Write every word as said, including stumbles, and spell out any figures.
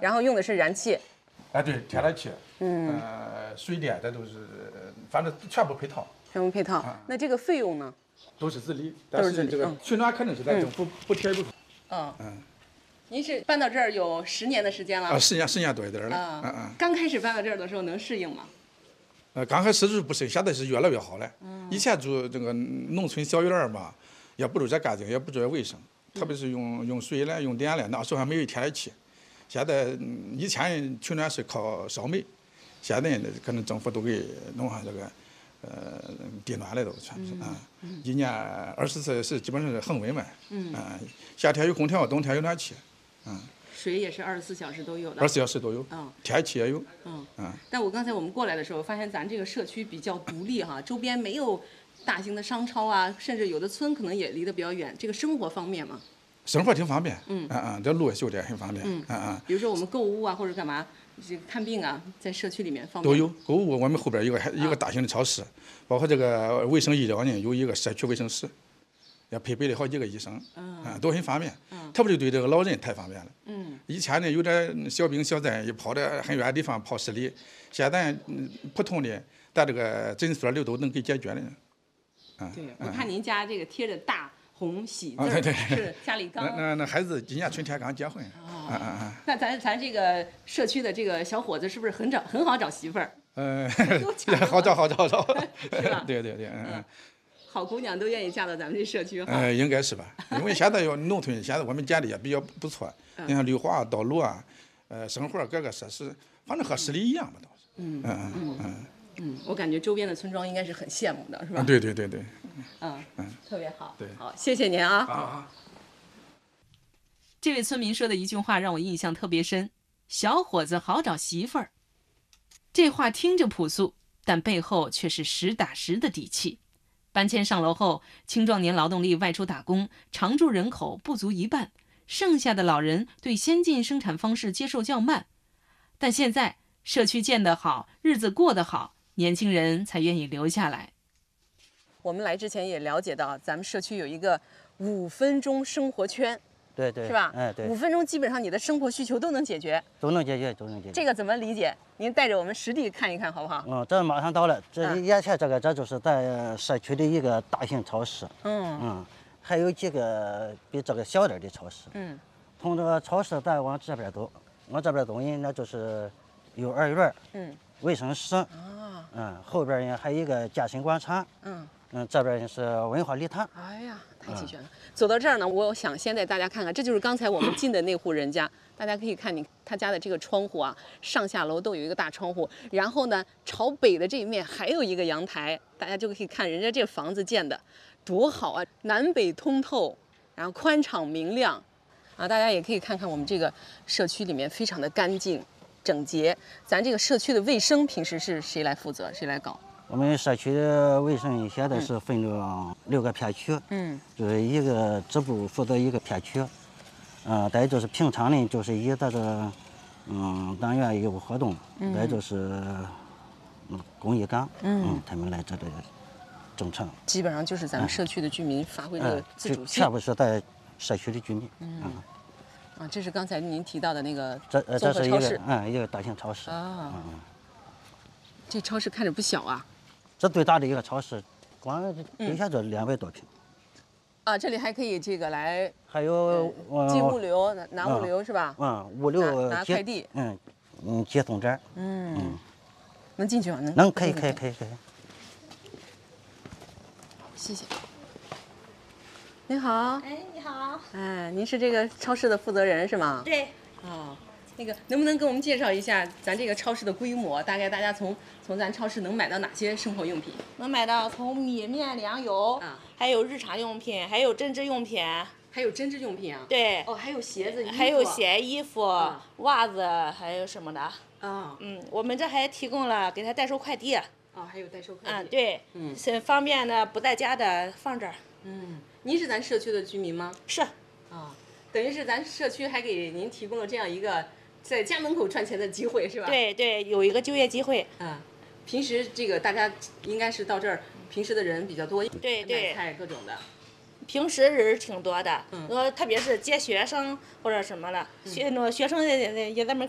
然后用的是燃气。 哎，对，天然气，嗯，呃，水电这都是，反正全部配套。 全部配套。啊、那这个费用呢？ 都是自理，但是这个取暖肯定是在政府补贴一部分。 嗯嗯。您是搬到这儿有十年的时间了？ 啊，十年十年多一点了。 嗯嗯。刚开始搬到这儿的时候能适应吗？ 呃，刚开始是不适应，现在是越来越好了。嗯。以前住这个农村小院嘛，也不注重干净，也不注重卫生，特别是用用水了、用电了，那时候还没有天然气。现在以前取暖是靠烧煤，现在可能政府都给弄上这个呃地暖了，都全是啊。嗯、一年二十四是基本上是恒温嘛。嗯。啊，夏天有空调，冬天有暖气。嗯。 水也是二十四小时都有的。 二十四小时都有。嗯。天然气也有。 嗯。嗯。但我刚才我们过来的时候，发现咱这个社区比较独立哈，周边没有大型的商超啊，甚至有的村可能也离得比较远。这个生活方面嘛。 生活挺方便，嗯嗯嗯，这路修的也很方便，嗯嗯嗯。 比如说我们购物啊，或者干嘛，这个看病啊，在社区里面方便。 都有购物，我们后边有个一个大型的超市，包括这个卫生医疗呢，有一个社区卫生室，也配备了好几个医生，嗯，都很方便，嗯，特别是对这个老人太方便了，嗯。以前呢，有点小病小灾，也跑到很远的地方跑市里，现在普通的在这个诊所里都能给解决了， 嗯。对，我看您家这个贴着大红喜字、啊、对对是家里刚。 那那那孩子今年春天刚结婚。 哦。啊啊啊！那咱咱这个社区的这个小伙子是不是很找很好找媳妇儿？ 嗯，好找好找好找。 是吧？ 对对对，嗯嗯。 好姑娘都愿意嫁到咱们这社区哈。 呃，应该是吧？因为现在要农村，现在我们建的也比较不错。你看绿化、道路啊，呃，生活各个设施，反正和市里一样吧，倒是。嗯嗯嗯嗯。嗯，我感觉周边的村庄应该是很羡慕的，是吧？ 啊、对对对对。 嗯嗯，特别好。 对， 好，谢谢您啊。 好好。 这位村民说的一句话让我印象特别深：“小伙子好找媳妇儿。”这话听着朴素，但背后却是实打实的底气。搬迁上楼后，青壮年劳动力外出打工，常住人口不足一半，剩下的老人对先进生产方式接受较慢。但现在社区建得好，日子过得好，年轻人才愿意留下来。我们来之前也了解到，咱们社区有一个五分钟生活圈， 对对， 是吧？ 哎，对， 五分钟基本上你的生活需求都能解决， 都能解决，都能解决。 这个怎么理解？您带着我们实地看一看，好不好？ 嗯，这马上到了，这眼前这个这就是在社区的一个大型超市， 嗯嗯，还有几个比这个小点的超市， 嗯， 从这个超市咱往这边走，往这边走呢，那就是幼儿园， 嗯， 卫生室， 啊， 嗯，后边呢还有一个健身广场， 嗯。 嗯，这边是文化礼堂。 哎呀，太齐全了！嗯、走到这儿呢，我想先带大家看看，这就是刚才我们进的那户人家。大家可以看你他家的这个窗户啊，上下楼都有一个大窗户，然后呢，朝北的这一面还有一个阳台，大家就可以看人家这房子建的多好啊，南北通透，然后宽敞明亮，啊，大家也可以看看我们这个社区里面非常的干净整洁。咱这个社区的卫生平时是谁来负责，谁来搞？ 我们社区的卫生现在是分成六个片区，嗯，就是一个支部负责一个片区，呃，再就是平常呢，就是以这个，嗯，党员业务活动，嗯、再就是，嗯，公益岗，嗯，嗯他们来这里正常。 基本上就是咱们社区的居民发挥这个自主性， 全部是在社区的居民， 嗯，啊，这是刚才您提到的那个这呃这是一个嗯一个大型超市啊，嗯，这超市看着不小啊。 这最大的一个超市，光留下这两百多平。 啊，这里还可以这个来， 还有进物流、拿物流是吧？ 嗯，物流拿快递， 嗯嗯，接送站。 嗯嗯，能进去吗？能。 能，可以，可以，可以，可以。 谢谢。您好。 哎，你好。 哎，您是这个超市的负责人是吗？ 对。 哦。那个能不能给我们介绍一下咱这个超市的规模？大概大家从从咱超市能买到哪些生活用品？ 能买到从米面粮油，啊，还有日常用品，还有针织用品， 还有针织用品啊？ 对。 哦，还有鞋子、衣服， 还有鞋、衣服、 啊、 袜子，还有什么的？ 啊， 嗯，我们这还提供了给他代收快递。 啊，还有代收快递。 嗯，对，嗯，是方便的，不在家的放这儿。 嗯，您是咱社区的居民吗？ 是。 啊，等于是咱社区还给您提供了这样一个在家门口赚钱的机会，是吧？ 对对，有一个就业机会。 嗯，平时这个大家应该是到这儿，平时的人比较多， 对对， 买菜各种的。 平时人挺多的，嗯，呃，特别是接学生或者什么的，学那学生也也在门